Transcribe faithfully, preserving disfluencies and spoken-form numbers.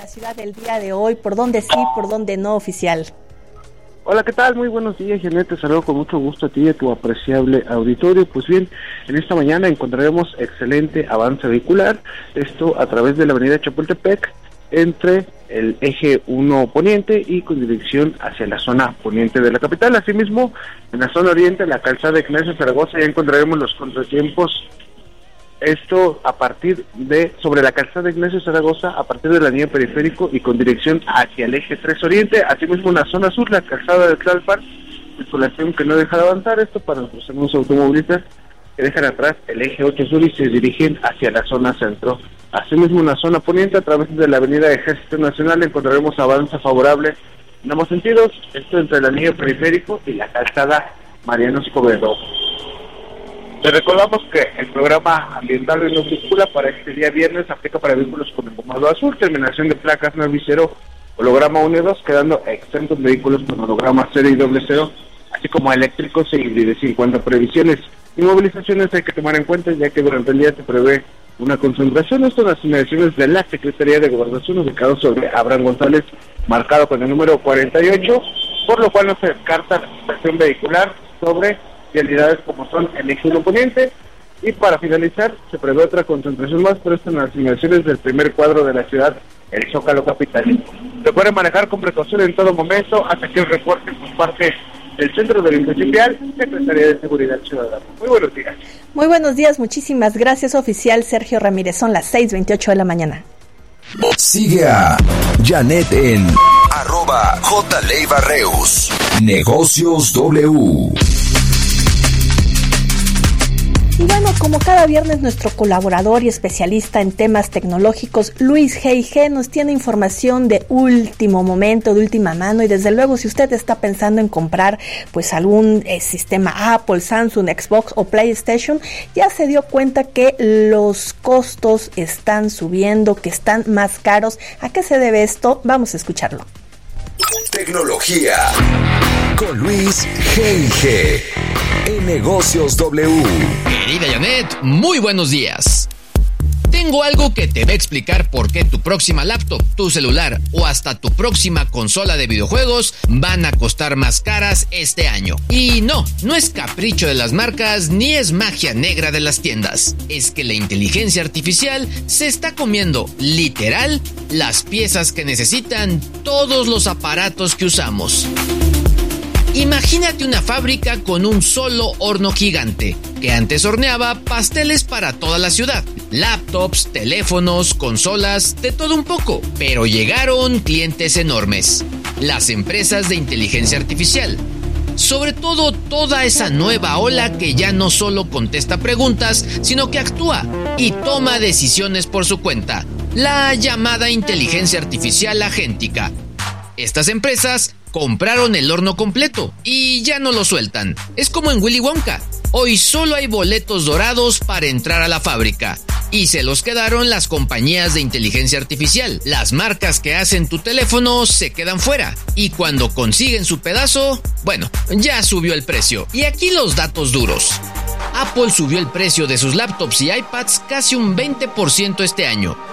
la ciudad del día de hoy? ¿Por dónde sí, por dónde no, oficial? Hola, ¿qué tal? Muy buenos días, Janet. Te saludo con mucho gusto a ti y a tu apreciable auditorio. Pues bien, en esta mañana encontraremos excelente avance vehicular, esto a través de la avenida Chapultepec, entre el eje uno poniente y con dirección hacia la zona poniente de la capital. Asimismo, en la zona oriente, la calzada de Ignacio Zaragoza, ya encontraremos los contratiempos. Esto a partir de, sobre la calzada de Ignacio Zaragoza, a partir del anillo periférico y con dirección hacia el eje tres oriente. Asimismo, en la zona sur, la calzada de Tlalpan, circulación que no deja de avanzar, esto para nuestros amigos automovilistas que dejan atrás el eje ocho sur y se dirigen hacia la zona centro. Asimismo, en la zona poniente, a través de la avenida Ejército Nacional, encontraremos avance favorable en ambos sentidos, esto entre el anillo periférico y la calzada Mariano Escobedo. Le recordamos que el programa ambiental de no circula para este día viernes aplica para vehículos con engomado azul, terminación de placas nueve y cero, holograma uno y dos, quedando exentos vehículos con holograma cero y doble cero, así como eléctricos e híbridos. En cuanto a previsiones y movilizaciones, hay que tomar en cuenta ya que durante el día se prevé una concentración. Esto en las inmediaciones de la Secretaría de Gobernación, ubicado sobre Abraham González, marcado con el número cuarenta y ocho, por lo cual no se descarta la situación vehicular sobre vialidades como son el eje uno poniente. Y para finalizar, se prevé otra concentración más, pero esto en las inmediaciones del primer cuadro de la ciudad, el Zócalo capitalino. Se puede manejar con precaución en todo momento hasta que el reporte por parte del Centro Delincuencia Vial, Secretaría de Seguridad Ciudadana. Muy buenos días. Muy buenos días, muchísimas gracias, oficial Sergio Ramírez. Son las seis veintiocho de la mañana. Sigue a Janet en arroba J. Leiva Reus. Negocios W. Y bueno, como cada viernes, nuestro colaborador y especialista en temas tecnológicos, Luis G I G, nos tiene información de último momento, de última mano. Y desde luego, si usted está pensando en comprar pues algún eh, sistema Apple, Samsung, Xbox o PlayStation, ya se dio cuenta que los costos están subiendo, que están más caros. ¿A qué se debe esto? Vamos a escucharlo. Tecnología con Luis G I G en Negocios W. Querida Janet, muy buenos días. Tengo algo que te va a explicar por qué tu próxima laptop, tu celular o hasta tu próxima consola de videojuegos van a costar más caras este año. Y no, no es capricho de las marcas ni es magia negra de las tiendas. Es que la inteligencia artificial se está comiendo, literal, las piezas que necesitan todos los aparatos que usamos. Imagínate una fábrica con un solo horno gigante, que antes horneaba pasteles para toda la ciudad, laptops, teléfonos, consolas, de todo un poco. Pero llegaron clientes enormes, las empresas de inteligencia artificial. Sobre todo toda esa nueva ola que ya no solo contesta preguntas, sino que actúa y toma decisiones por su cuenta, la llamada inteligencia artificial agéntica. Estas empresas compraron el horno completo y ya no lo sueltan. Es como en Willy Wonka. Hoy solo hay boletos dorados para entrar a la fábrica. Y se los quedaron las compañías de inteligencia artificial. Las marcas que hacen tu teléfono se quedan fuera. Y cuando consiguen su pedazo, bueno, ya subió el precio. Y aquí los datos duros. Apple subió el precio de sus laptops y iPads casi un veinte por ciento este año.